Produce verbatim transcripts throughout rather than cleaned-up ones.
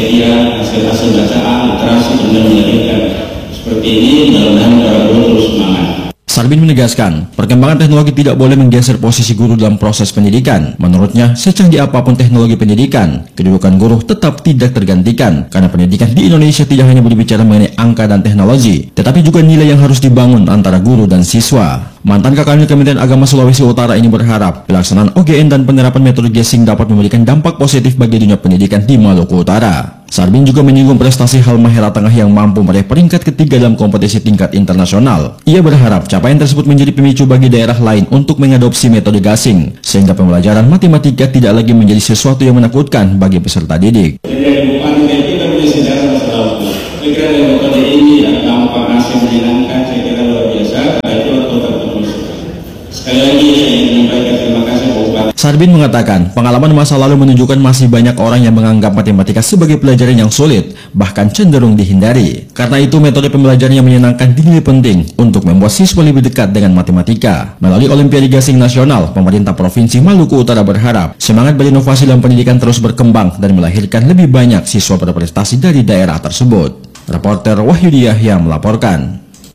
Ya, hasil-hasil bacaan, literasi benar melahirkan seperti ini, mudah-mudahan para guru terus semangat. Sarbin menegaskan, perkembangan teknologi tidak boleh menggeser posisi guru dalam proses pendidikan. Menurutnya, secanggih apapun teknologi pendidikan, kedudukan guru tetap tidak tergantikan, karena pendidikan di Indonesia tidak hanya berbicara mengenai angka dan teknologi, tetapi juga nilai yang harus dibangun antara guru dan siswa. Mantan Kakanwil Kementerian Agama Sulawesi Utara ini berharap pelaksanaan O G N dan penerapan metode Gesing dapat memberikan dampak positif bagi dunia pendidikan di Maluku Utara. Sarbin juga menyinggung prestasi Halmahera Tengah yang mampu meraih peringkat ketiga dalam kompetisi tingkat internasional. Ia berharap capaian tersebut menjadi pemicu bagi daerah lain untuk mengadopsi metode Gasing, sehingga pembelajaran matematika tidak lagi menjadi sesuatu yang menakutkan bagi peserta didik. Jadi kita punya sejarah masa lalu. Saya kira dengan metode ini ya, dampak hasil menyenangkan, saya kira luar biasa. Itu waktu tertulis. Sekali lagi saya ingin menyampaikan terima kasih Bupati. Sarbin mengatakan, pengalaman masa lalu menunjukkan masih banyak orang yang menganggap matematika sebagai pelajaran yang sulit, bahkan cenderung dihindari. Karena itu, metode pembelajaran yang menyenangkan dinilai penting untuk membuat siswa lebih dekat dengan matematika. Melalui Olimpiade Gasing Nasional, pemerintah Provinsi Maluku Utara berharap semangat berinovasi dalam pendidikan terus berkembang dan melahirkan lebih banyak siswa berprestasi dari daerah tersebut. Reporter Wahyudi Yahya melaporkan.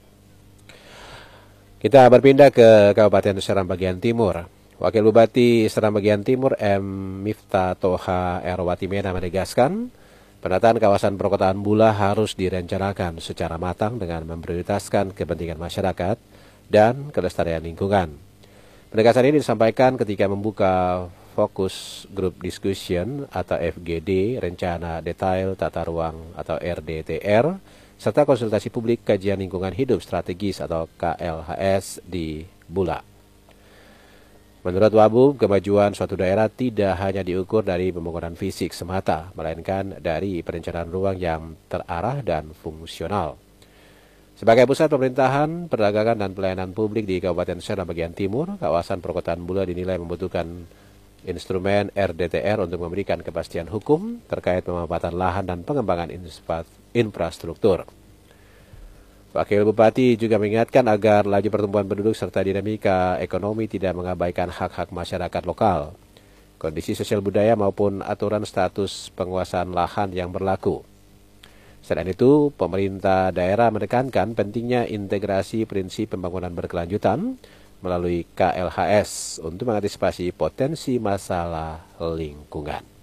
Kita berpindah ke Kabupaten Seram bagian Timur. Wakil Bupati Seram bagian Timur M. Miftah Toha Erwatimena menegaskan, penataan kawasan perkotaan Bula harus direncanakan secara matang dengan memprioritaskan kepentingan masyarakat dan kelestarian lingkungan. Penegasan ini disampaikan ketika membuka fokus group discussion atau F G D, rencana detail tata ruang atau R D T R, serta konsultasi publik kajian lingkungan hidup strategis atau K L H S di Bula. Menurut Wabub, kemajuan suatu daerah tidak hanya diukur dari pembangunan fisik semata, melainkan dari perencanaan ruang yang terarah dan fungsional. Sebagai pusat pemerintahan, perdagangan, dan pelayanan publik di Kabupaten Seram bagian Timur, kawasan perkotaan Bula dinilai membutuhkan instrumen R D T R untuk memberikan kepastian hukum terkait pemanfaatan lahan dan pengembangan infrastruktur. Wakil Bupati juga mengingatkan agar laju pertumbuhan penduduk serta dinamika ekonomi tidak mengabaikan hak-hak masyarakat lokal, kondisi sosial budaya maupun aturan status penguasaan lahan yang berlaku. Selain itu, pemerintah daerah menekankan pentingnya integrasi prinsip pembangunan berkelanjutan melalui K L H S untuk mengantisipasi potensi masalah lingkungan.